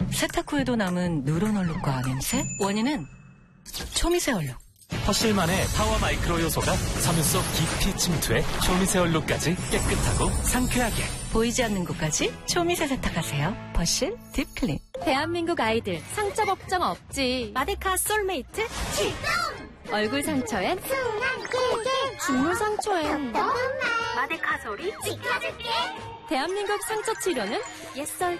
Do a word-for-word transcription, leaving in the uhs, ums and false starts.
세탁 후에도 남은 누런 얼룩과 냄새? 원인은 초미세 얼룩. 퍼실만의 파워 마이크로 요소가 섬유 속 깊이 침투해 초미세 얼룩까지 깨끗하고 상쾌하게. 보이지 않는 곳까지 초미세 세탁하세요. 퍼실 딥클린. 대한민국 아이들 상처 걱정 없지. 마데카 솔메이트 출동! 얼굴 상처엔 순한 꿀게, 죽물 상처엔 마데카 소리 지켜줄게. 대한민국 상처 치료는 옛설